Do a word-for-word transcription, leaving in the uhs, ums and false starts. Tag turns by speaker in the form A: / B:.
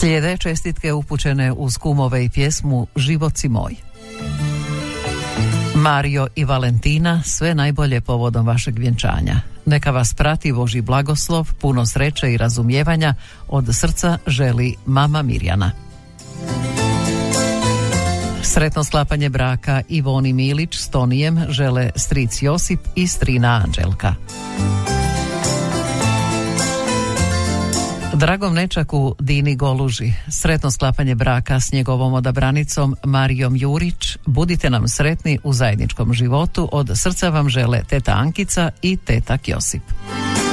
A: Slijede čestitke upućene uz kumove i pjesmu Život si moj. Mario i Valentina, sve najbolje povodom vašeg vjenčanja. Neka vas prati Božji blagoslov, puno sreće i razumijevanja, od srca želi mama Mirjana. Sretno sklapanje braka Ivoni Milić s Tonijem žele stric Josip i strina Anđelka. Dragom nečaku Dini Goluži, sretno sklapanje braka s njegovom odabranicom Marijom Jurić, budite nam sretni u zajedničkom životu, od srca vam žele teta Ankica i tetak Josip.